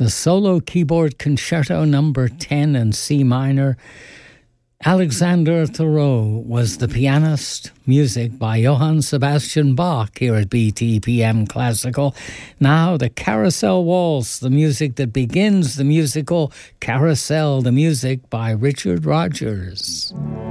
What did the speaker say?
the Solo Keyboard Concerto Number 10 in C minor. Alexander Thoreau was the pianist. Music by Johann Sebastian Bach here at BTPM Classical. Now the Carousel Waltz, the music that begins the musical Carousel, the music by Richard Rodgers.